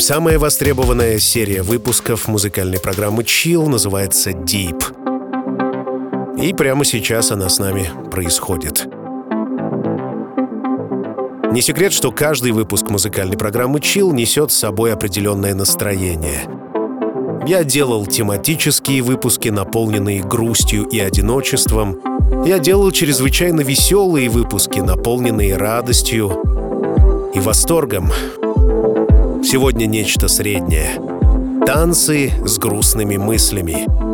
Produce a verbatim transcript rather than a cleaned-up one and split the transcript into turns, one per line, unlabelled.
Самая востребованная серия выпусков музыкальной программы Chill называется Deep. И прямо сейчас она с нами происходит. Не секрет, что каждый выпуск музыкальной программы Chill несет с собой определенное настроение. Я делал тематические выпуски, наполненные грустью и одиночеством. Я делал чрезвычайно веселые выпуски, наполненные радостью и восторгом. Сегодня нечто среднее. Танцы с грустными мыслями.